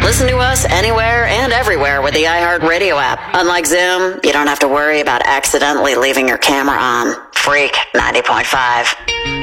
Listen to us anywhere and everywhere with the iHeartRadio app. Unlike Zoom, you don't have to worry about accidentally leaving your camera on. Freak 90.5.